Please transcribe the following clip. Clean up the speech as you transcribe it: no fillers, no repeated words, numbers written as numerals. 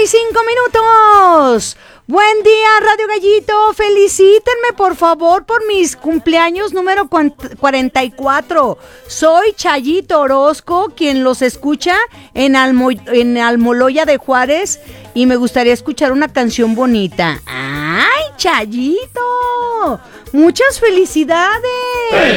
45 minutos. Buen día, Radio Gallito. Felicítenme, por favor, por mis cumpleaños número 44. Soy Chayito Orozco, quien los escucha en Almoloya de Juárez, y me gustaría escuchar una canción bonita. ¡Ay, Chayito! ¡Muchas felicidades!